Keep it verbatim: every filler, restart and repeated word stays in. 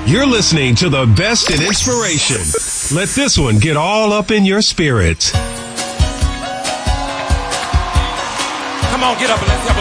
You're listening to the best in inspiration. Let this one get all up in your spirit. Come on, get up and let's have a